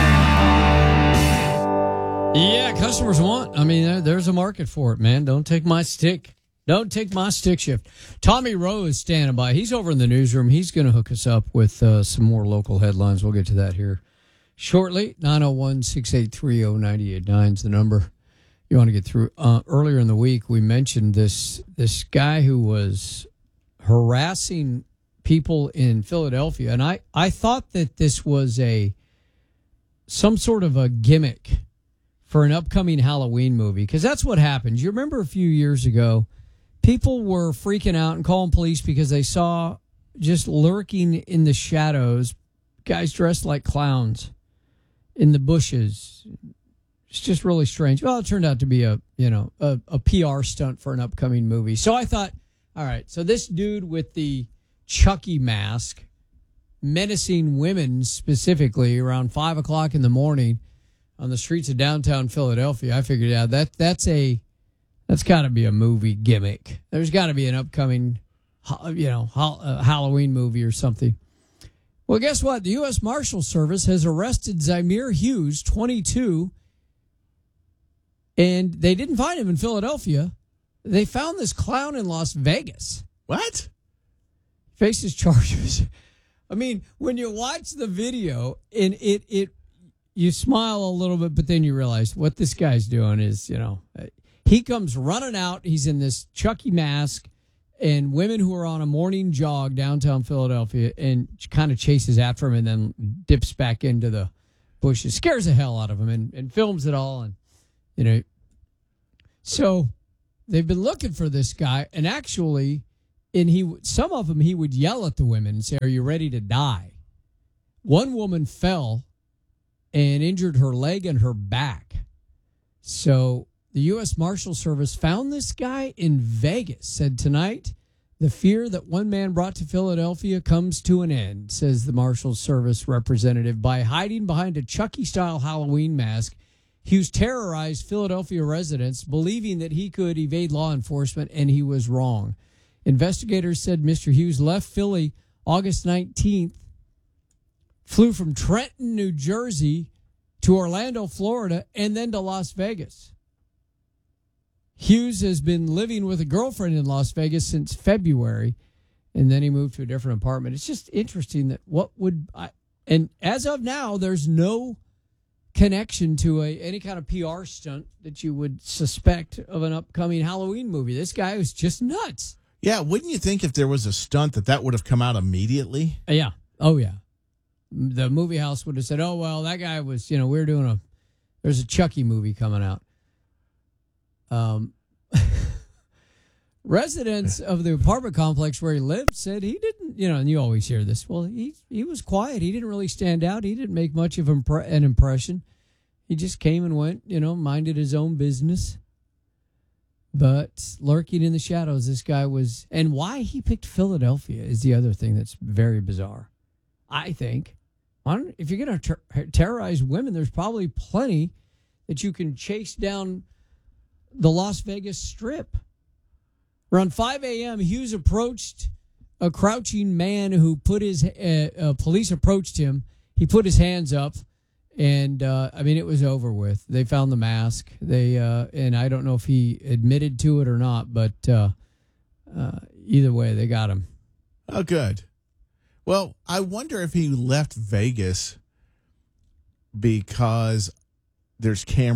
Yeah, customers want. I mean, there, there's a market for it, man. Don't take my stick. Don't take my stick shift. Tommy Rowe is standing by. He's over in the newsroom. He's going to hook us up with uh, some more local headlines. We'll get to that here shortly. nine oh one, six eight three, oh nine eight nine is the number you want to get through. Uh, earlier in the week, we mentioned this this guy who was harassing people in Philadelphia, and I, I thought that this was a some sort of a gimmick for an upcoming Halloween movie, because that's what happens. You remember a few years ago, people were freaking out and calling police because they saw just lurking in the shadows guys dressed like clowns in the bushes. It's just really strange. Well, it turned out to be a, you know, a, a P R stunt for an upcoming movie. So I thought, all right, so this dude with the Chucky mask menacing women specifically around five o'clock in the morning on the streets of downtown Philadelphia, I figured out that that's a that's got to be a movie gimmick. There's got to be an upcoming, you know, Halloween movie or something. Well, guess what? The U S Marshal Service has arrested Zymir Hughes, twenty-two, and they didn't find him in Philadelphia. They found this clown in Las Vegas. What? Faces charges. I mean, when you watch the video, and it it. You smile a little bit, but then you realize what this guy's doing is, you know, he comes running out. He's in this Chucky mask, and women who are on a morning jog downtown Philadelphia, and kind of chases after him and then dips back into the bushes, scares the hell out of him, and, and films it all. And, you know, so they've been looking for this guy, and actually, and he, some of them, he would yell at the women and say, "Are you ready to die?" One woman fell and injured her leg and her back. So the U S Marshal Service found this guy in Vegas, said tonight, the fear that one man brought to Philadelphia comes to an end, says the Marshal Service representative. By hiding behind a Chucky-style Halloween mask, Hughes terrorized Philadelphia residents, believing that he could evade law enforcement, and he was wrong. Investigators said Mister Hughes left Philly August nineteenth, flew from Trenton, New Jersey to Orlando, Florida, and then to Las Vegas. Hughes has been living with a girlfriend in Las Vegas since February, and then he moved to a different apartment. It's just interesting that what would I, and as of now, there's no connection to a any kind of P R stunt that you would suspect of an upcoming Halloween movie. This guy was just nuts. Yeah, wouldn't you think if there was a stunt that that would have come out immediately? Yeah. Oh, yeah. The movie house would have said, "Oh, well, that guy was, you know, we're doing a, there's a Chucky movie coming out." Um, residents of the apartment complex where he lived said he didn't, you know, and you always hear this. Well, he he was quiet. He didn't really stand out. He didn't make much of impre- an impression. He just came and went, you know, minded his own business. But lurking in the shadows, this guy was, and why he picked Philadelphia is the other thing that's very bizarre, I think. I don't, if you're going to ter- terrorize women, there's probably plenty that you can chase down the Las Vegas Strip. Around five a.m., Hughes approached a crouching man who put his, uh, uh, police approached him. He put his hands up, and, uh, I mean, it was over with. They found the mask. They, uh, and I don't know if he admitted to it or not, but uh, uh, either way, they got him. Oh, good. Well, I wonder if he left Vegas because there's cameras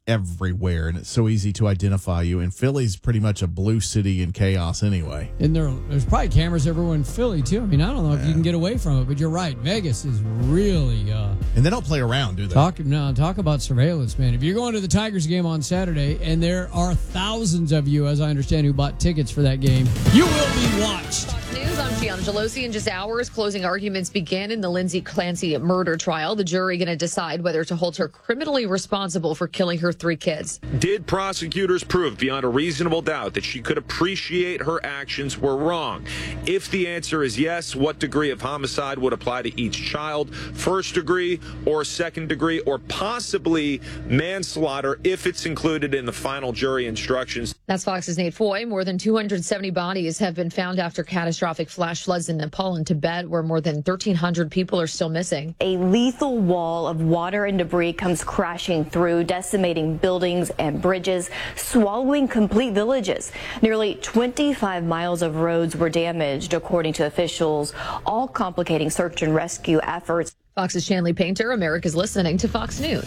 everywhere, and it's so easy to identify you. And Philly's pretty much a blue city in chaos anyway. And there, there's probably cameras everywhere in Philly, too. I mean, I don't know if yeah. you can get away from it, but you're right. Vegas is really... Uh, and they don't play around, do they? Talk, no, talk about surveillance, man. If you're going to the Tigers game on Saturday, and there are thousands of you, as I understand, who bought tickets for that game, you will be watched. News, I'm Gianna Gelosi. In just hours, closing arguments began in the Lindsay Clancy murder trial. The jury going to decide whether to hold her criminally responsible for killing her three kids. Did prosecutors prove beyond a reasonable doubt that she could appreciate her actions were wrong? If the answer is yes, what degree of homicide would apply to each child? First degree or second degree, or possibly manslaughter if it's included in the final jury instructions? That's Fox's Nate Foy. More than two hundred seventy bodies have been found after catastrophic flash floods in Nepal and Tibet, where more than thirteen hundred people are still missing. A lethal wall of water and debris comes crashing through, decimating buildings and bridges, swallowing complete villages. Nearly twenty-five miles of roads were damaged, according to officials, all complicating search and rescue efforts. Fox's Shanley Painter, America's listening to Fox News.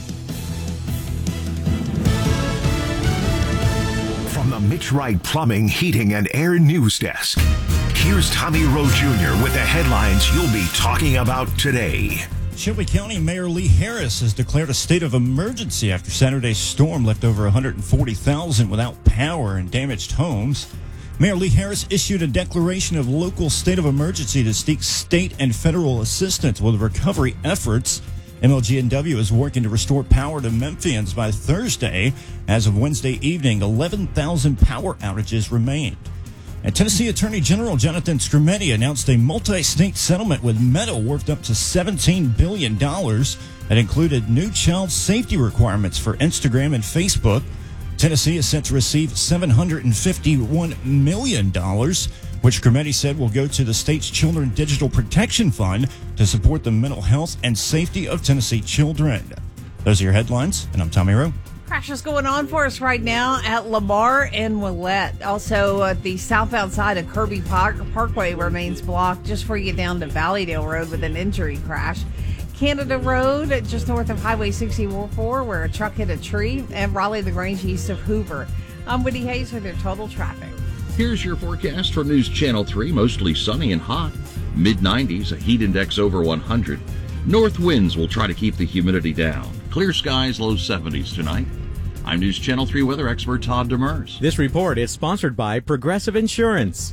From the Mitch Wright Plumbing, Heating, and Air News Desk, here's Tommy Rowe Junior with the headlines you'll be talking about today. Shelby County Mayor Lee Harris has declared a state of emergency after Saturday's storm left over one hundred forty thousand without power and damaged homes. Mayor Lee Harris issued a declaration of local state of emergency to seek state and federal assistance with recovery efforts. M L G N W is working to restore power to Memphians by Thursday. As of Wednesday evening, eleven thousand power outages remained. And Tennessee Attorney General Jonathan Skrmetti announced a multi-state settlement with Meta worth up to seventeen billion dollars that included new child safety requirements for Instagram and Facebook. Tennessee is set to receive seven hundred fifty-one million dollars, which Skrmetti said will go to the state's Children Digital Protection Fund to support the mental health and safety of Tennessee children. Those are your headlines, and I'm Tommy Rowe. Crashes going on for us right now at Lamar and Willette. Also, uh, the southbound side of Kirby Park- Parkway remains blocked just before you get down to Valleydale Road with an injury crash. Canada Road, just north of Highway sixty-four, where a truck hit a tree, and Raleigh-LaGrange east of Hoover. I'm Woody Hayes with your total traffic. Here's your forecast for News Channel three. Mostly sunny and hot. mid nineties, a heat index over one hundred. North winds will try to keep the humidity down. Clear skies, low seventies tonight. I'm News Channel three weather expert Todd Demers. This report is sponsored by Progressive Insurance.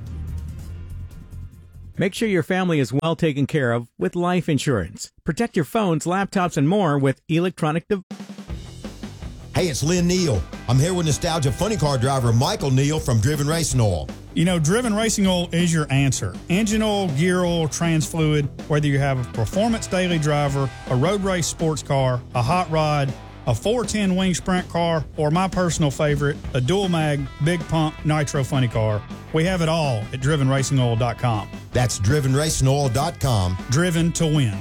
Make sure your family is well taken care of with life insurance. Protect your phones, laptops, and more with electronic devices. Hey, it's Lynn Neal. I'm here with Nostalgia Funny Car driver Michael Neal from Driven Racing Oil. You know, Driven Racing Oil is your answer. Engine oil, gear oil, trans fluid, whether you have a performance daily driver, a road race sports car, a hot rod, a four ten wing sprint car, or my personal favorite, a dual mag, big pump, nitro funny car. We have it all at driven racing oil dot com. That's driven racing oil dot com. Driven to win.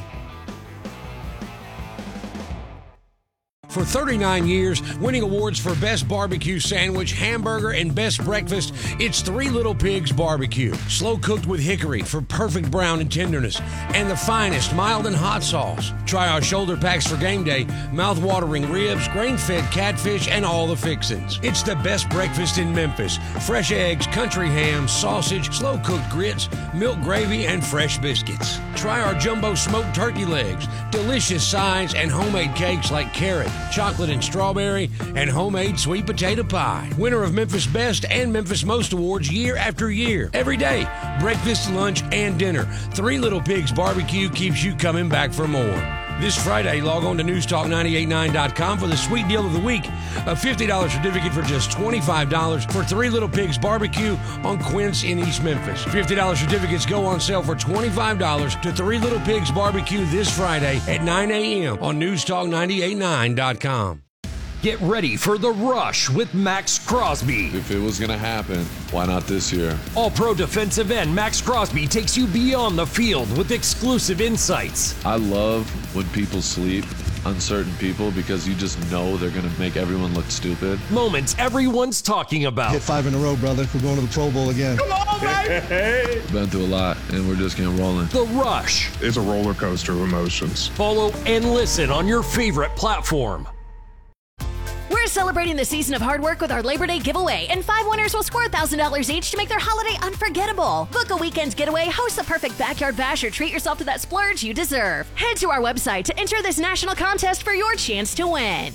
For thirty-nine years, winning awards for Best Barbecue Sandwich, Hamburger, and Best Breakfast, it's Three Little Pigs Barbecue. Slow cooked with hickory for perfect brown and tenderness, and the finest mild and hot sauce. Try our shoulder packs for game day, mouth-watering ribs, grain-fed catfish, and all the fixins'. It's the best breakfast in Memphis. Fresh eggs, country ham, sausage, slow-cooked grits, milk gravy, and fresh biscuits. Try our jumbo smoked turkey legs, delicious sides, and homemade cakes like carrot, chocolate and strawberry, and homemade sweet potato pie. Winner of Memphis Best and Memphis Most Awards year after year. Every day, breakfast, lunch, and dinner. Three Little Pigs Barbecue keeps you coming back for more. This Friday, log on to news talk nine eight nine dot com for the sweet deal of the week. A fifty dollars certificate for just twenty-five dollars for Three Little Pigs Barbecue on Quince in East Memphis. fifty dollars certificates go on sale for twenty-five dollars to Three Little Pigs Barbecue this Friday at nine a.m. on news talk nine eight nine dot com. Get ready for The Rush with Max Crosby. If it was going to happen, why not this year? All-pro defensive end Max Crosby takes you beyond the field with exclusive insights. I love when people sleep, uncertain people, because you just know they're going to make everyone look stupid. Moments everyone's talking about. Hit five in a row, brother. We're going to the Pro Bowl again. Come on, baby! Been through a lot, and we're just getting rolling. The Rush. It's a roller coaster of emotions. Follow and listen on your favorite platform. We're celebrating the season of hard work with our Labor Day giveaway, and five winners will score one thousand dollars each to make their holiday unforgettable. Book a weekend getaway, host the perfect backyard bash, or treat yourself to that splurge you deserve. Head to our website to enter this national contest for your chance to win.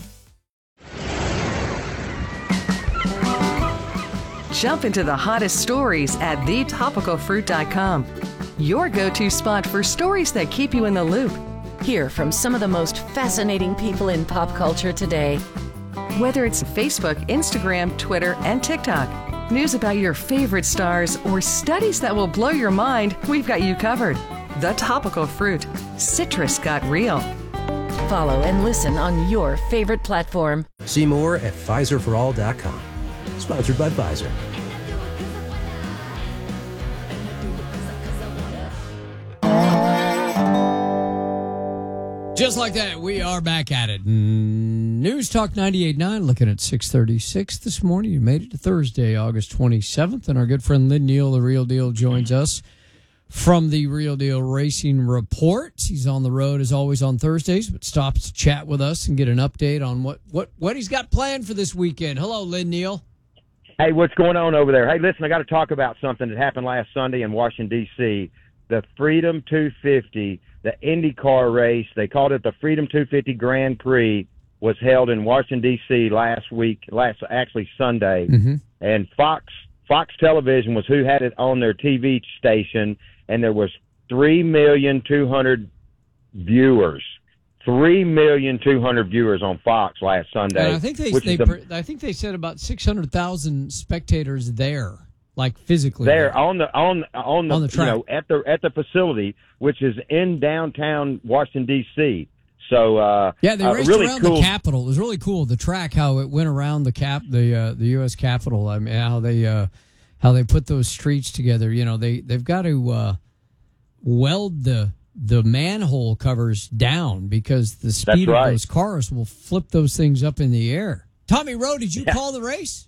Jump into the hottest stories at the topical fruit dot com. Your go-to spot for stories that keep you in the loop. Hear from some of the most fascinating people in pop culture today. Whether it's Facebook, Instagram, Twitter, and TikTok, news about your favorite stars, or studies that will blow your mind, we've got you covered. The Topical Fruit. Citrus got real. Follow and listen on your favorite platform. See more at Pfizer for all dot com. Sponsored by Pfizer. Just like that, we are back at it. News Talk ninety-eight point nine, looking at six thirty-six this morning. You made it to Thursday, August twenty-seventh, and our good friend Lynn Neal, The Real Deal, joins us from the Real Deal Racing Report. He's on the road, as always, on Thursdays, but stops to chat with us and get an update on what, what, what he's got planned for this weekend. Hello, Lynn Neal. Hey, what's going on over there? Hey, listen, I got to talk about something that happened last Sunday in Washington, D C The Freedom two fifty, the IndyCar race, they called it the Freedom two fifty Grand Prix, was held in Washington, D C last week, last actually Sunday. Mm-hmm. And Fox Fox Television was who had it on their T V station, and there was three million two hundred viewers. three million two hundred viewers on Fox last Sunday. And I think they, which they is the, I think they said about six hundred thousand spectators there, like physically there on the on on the, On the track. you know at the at the facility, which is in downtown Washington D C. So uh, yeah, they uh, raced really around cool. the Capitol. It was really cool. The track, how it went around the cap, the uh, the U S Capitol. I mean, how they uh, how they put those streets together. You know, they they've got to uh, weld the the manhole covers down because the speed right. of those cars will flip those things up in the air. Tommy Rowe, did you Yeah. call the race?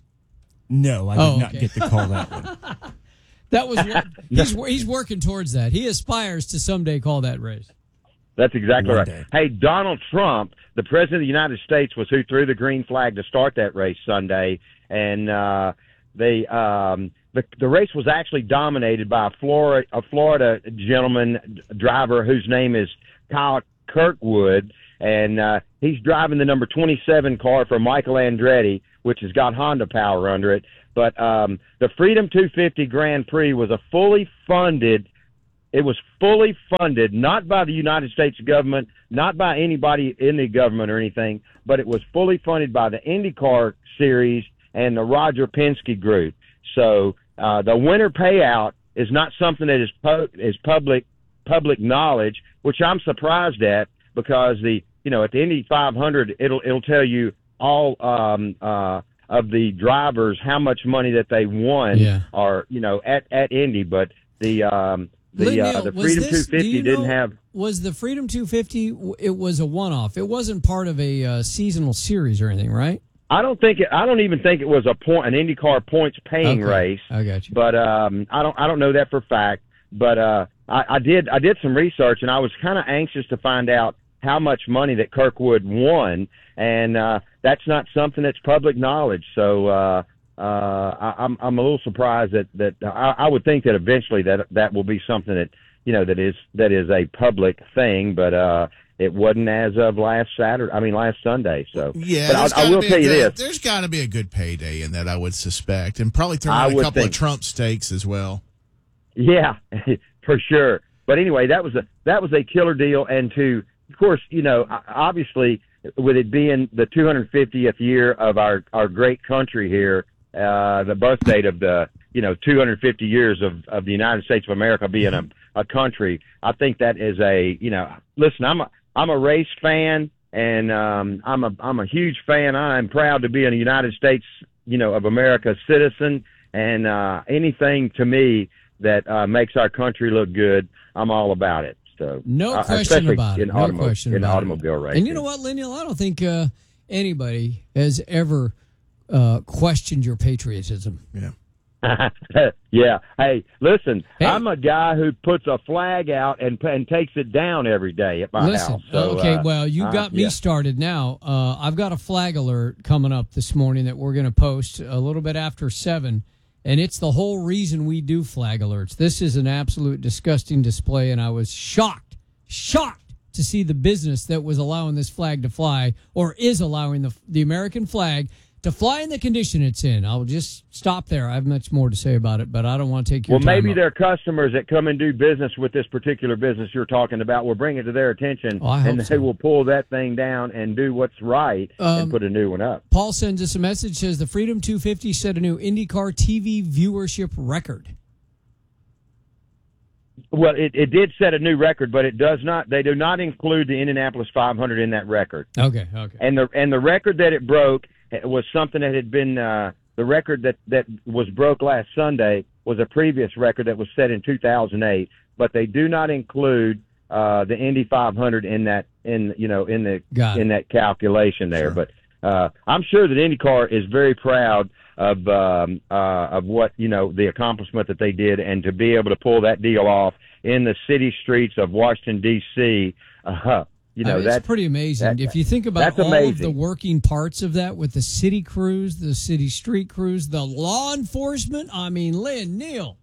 No, I did Oh, not okay. get to call that one. That was he's he's working towards that. He aspires to someday call that race. That's exactly One right. day. Hey, Donald Trump, the president of the United States, was who threw the green flag to start that race Sunday, and uh, they um, the the race was actually dominated by a Florida a Florida gentleman driver whose name is Kyle Kirkwood, and uh, he's driving the number twenty-seven car for Michael Andretti, which has got Honda power under it. But um, the Freedom two fifty Grand Prix was a fully funded. It was fully funded, not by the United States government, not by anybody in the government or anything, but it was fully funded by the IndyCar series and the Roger Penske Group. So uh, the winner payout is not something that is pu- is public public knowledge, which I'm surprised at, because the you know at the Indy five hundred it'll it'll tell you all um, uh, of the drivers how much money that they won Yeah. are you know at at Indy, but the um, the Lynn uh, Neal, the was Freedom this- two fifty do you didn't know- have. Was the Freedom two fifty? It was a one-off. It wasn't part of a uh, seasonal series or anything, right? I don't think it, I don't even think it was a point an IndyCar points paying Okay. race. I got you. But um, I don't I don't know that for a fact. But uh, I, I did I did some research, and I was kind of anxious to find out how much money that Kirkwood won, and uh, that's not something that's public knowledge. So uh, uh, I, I'm I'm a little surprised that that I, I would think that eventually that that will be something that you know that is that is a public thing, but uh, it wasn't as of last Saturday. I mean last Sunday. So Yeah, but there's I, I gotta will be a tell you good- this. There's got to be a good payday in that, I would suspect, and probably throw I in a would couple think. of Trump steaks as well. Yeah, for sure. But anyway, that was a that was a killer deal, and to of course, you know, o- obviously, with it being the two hundred fiftieth year of our our great country here, uh, the birth date of the you know two hundred fifty years of of the United States of America being a a country, I think that is a you know. Listen, I'm a I'm a race fan, and um, I'm a I'm a huge fan. I'm proud to be a United States you know of America citizen, and uh, anything to me that uh, makes our country look good, I'm all about it. So No uh, question especially about it. in No automo- question in about it. automobile racing. And you know what, Linnell? I don't think uh, anybody has ever uh, questioned your patriotism. Yeah. Yeah. Hey, listen, hey. I'm a guy who puts a flag out and and takes it down every day at my Listen, house. So, okay, uh, well, you got uh, me yeah. started now. Uh, I've got a flag alert coming up this morning that we're going to post a little bit after seven, and it's the whole reason we do flag alerts. This is an absolute disgusting display, and I was shocked, shocked to see the business that was allowing this flag to fly, or is allowing the the American flag to fly in the condition it's in. I'll just stop there. I have much more to say about it, but I don't want to take your well, time. Well, maybe up. their customers that come and do business with this particular business you're talking about will bring it to their attention, oh, I hope and so. they will pull that thing down and do what's right um, and put a new one up. Paul sends us a message, says the Freedom two fifty set a new IndyCar T V viewership record. Well, it, it did set a new record, but it does not. They do not include the Indianapolis five hundred in that record. Okay, okay. And the and the record that it broke was something that had been uh, the record that, that was broke last Sunday was a previous record that was set in two thousand eight. But they do not include uh, the Indy five hundred in that in you know in the Got in it. that calculation there. Sure. But uh, I'm sure that IndyCar is very proud of um, uh, of what you know the accomplishment that they did, and to be able to pull that deal off in the city streets of Washington D C. Uh, you know, I mean, that's it's pretty amazing. That, if you think about all amazing. of the working parts of that, with the city crews, the city street crews, the law enforcement. I mean, Lynn, Neil.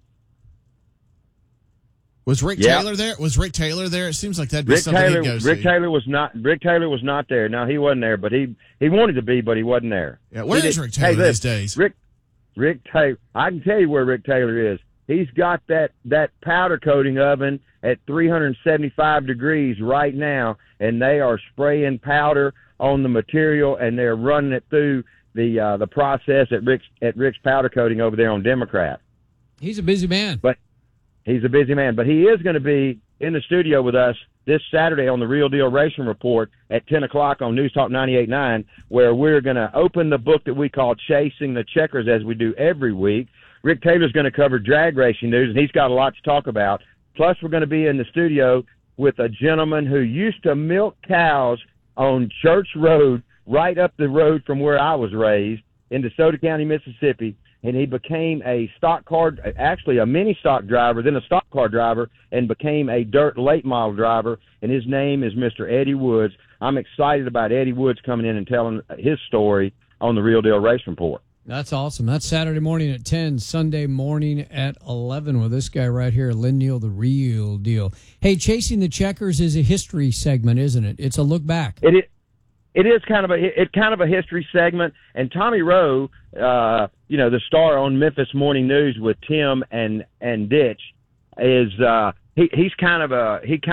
Was Rick yeah. Taylor there? Was Rick Taylor there? It seems like that'd be Rick something Taylor, he'd go Rick see. Taylor was not. Rick Taylor was not there. No, he wasn't there, but he he wanted to be, but he wasn't there. Yeah, where he is did, Rick Taylor hey, these listen, days? Rick Rick Taylor. I can tell you where Rick Taylor is. He's got that that powder coating oven at three hundred seventy-five degrees right now, and they are spraying powder on the material, and they're running it through the uh, the process at Rick's at Rick's powder coating over there on Democrat. He's a busy man. But he's a busy man. But he is going to be in the studio with us this Saturday on the Real Deal Racing Report at ten o'clock on News Talk ninety-eight point nine, where we're going to open the book that we call Chasing the Checkers, as we do every week. Rick Taylor's going to cover drag racing news, and he's got a lot to talk about. Plus, we're going to be in the studio with a gentleman who used to milk cows on Church Road, right up the road from where I was raised, in DeSoto County, Mississippi. And he became a stock car, actually a mini stock driver, then a stock car driver, and became a dirt late model driver. And his name is Mister Eddie Woods. I'm excited about Eddie Woods coming in and telling his story on the Real Deal Race Report. That's awesome. That's Saturday morning at ten, Sunday morning at eleven with this guy right here, Lynn Neal, the Real Deal. Hey, Chasing the Checkers is a history segment, isn't it? It's a look back. It is. It is kind of a it kind of a history segment, and Tommy Rowe, uh, you know, the star on Memphis Morning News with Tim and and Ditch, is uh, he he's kind of a he kind